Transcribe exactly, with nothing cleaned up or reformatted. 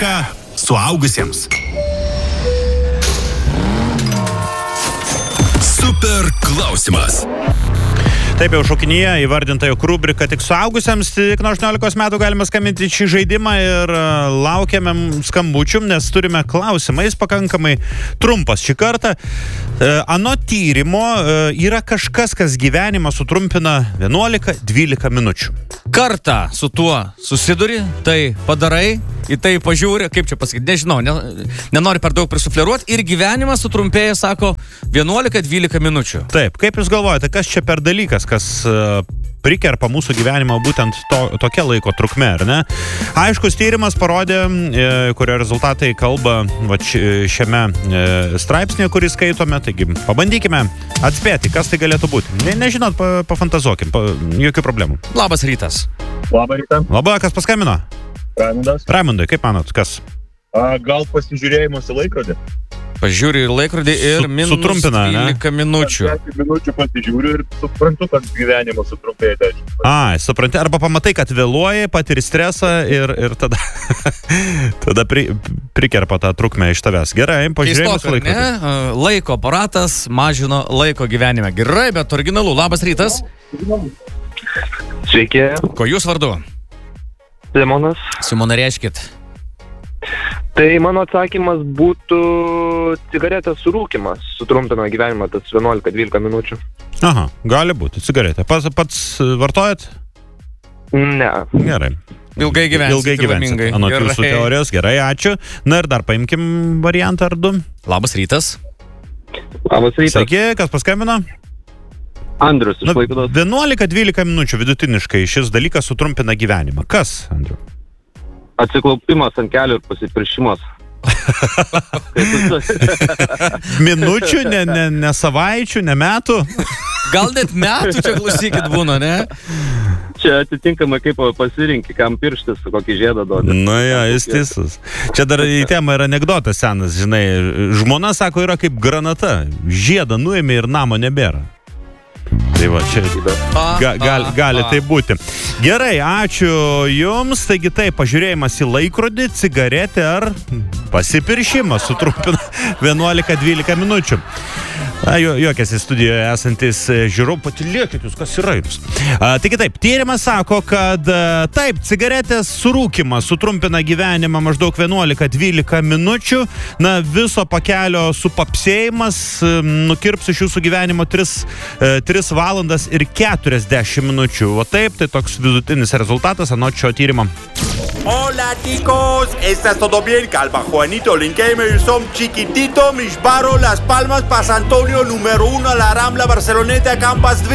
Rubrika suaugusiems. Super klausimas. Taip jau šaukinyje įvardinta jog rubrika tik suaugusiems, tik nuo aštuoniolikos metų galima skambinti šį žaidimą ir laukiame skambučių, nes turime klausimą, jis pakankamai trumpas šį kartą. Anot tyrimo yra kažkas, kas gyvenimą sutrumpina vienuolika dvylika minučių. Kartą su tuo susiduri, tai padarai, į tai pažiūri, kaip čia pasakyti, nežinau, ne, nenori per daug prisufleruoti ir gyvenimas sutrumpėja, sako, vienuolika dvylika minučių. Taip, kaip jūs galvojate, kas čia per dalykas, kas uh, prikerpa mūsų gyvenimą būtent to, tokia laiko trukmė, ar ne? Aiškus tyrimas parodė, e, kurio rezultatai kalba va, šiame e, straipsnėje, kurį skaitome, taigi pabandykime atspėti, kas tai galėtų būti. Ne, nežinot, pa, pafantazuokim, pa, jokių problemų. Labas rytas. Labą rytą. Labą, kas paskambino? Raimundas. Raimundai, kaip manot, kas? A, gal pasižiūrėjimas į laikrodį? Pažiūri į laikrodį ir Su, minus sutrumpina, dvylika minučių. dvylika minučių pasižiūriu ir suprantu, kad gyvenimas sutrumpėja. A, supranti, arba pamatai, kad vėluoji, patiri stresą ir, ir tada, tada pri, prikerpa tą trukmę iš tavęs. Gerai, pažiūrėjimas Keistoka, laikrodį. ne? Laiko aparatas mažino laiko gyvenime. Gerai, bet originalų. Labas rytas. Sveiki, Ko jūs vardu? Simonas. Simona, reiškit. Tai mano atsakymas būtų cigaretės surūkimas. Sutrumpina gyvenimą tas vienuolika dvylika minučių. Aha, gali būti, cigaretė. Pats, pats vartojat? Ne. Gerai. Ilgai gyvensit. Ilgai gyvensit. Anot jūsų teorijos, gerai, ačiū. Na ir dar paimkim variantą ar du. Labas rytas. Labas rytas. Sveiki, kas paskambino? Andrius iš Klaipėdos. vienuolika dvylika minučių vidutiniškai šis dalykas sutrumpina gyvenimą. Kas, Andriu? Atsiklaupimas ant kelių ir pasipiršimas. Minučių, ne, ne, ne savaičių, ne metų? Gal net metų čia klausykit būna, ne? Čia atitinkamai kaip pasirinki, kam pirštis, kokį žiedą duoti. Na ja, jis teisus. Čia dar į temą yra anekdotas senas, žinai. Žmona, sako, yra kaip granata. Žiedą nuėmė ir namo nebėra. Tai va, čia ga, gal, gali tai būti. Gerai, ačiū jums. Taigi taip, pažiūrėjimas į laikrodį, cigaretę ar pasipiršimas sutrumpina vienuolika dvylika minučių. Na, juokiasi studijoje esantis žiūrovai, patylėkit jūs, kas yra jums. A, taigi taip, tyrimas sako, kad a, taip, cigaretės surūkimas sutrumpina gyvenimą maždaug vienuolika dvylika minučių. Na, viso pakelio supapsėjimas a, nukirps iš jūsų gyvenimo tris valandas ir keturiasdešimt minučių. O taip, tai toks vidutinis rezultatas anot šio tyrimo. Hola chicos, ¿estás todo bien? Calva Juanito, Linkamer, son chiquitito, mis barro, Las Palmas, Pas Antonio, número uno, La Rambla, Barceloneta, Campas